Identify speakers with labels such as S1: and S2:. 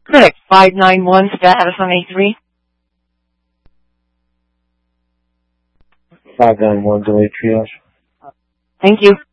S1: Correct. 591 status on A3.
S2: 591 delayed triage.
S1: Thank you.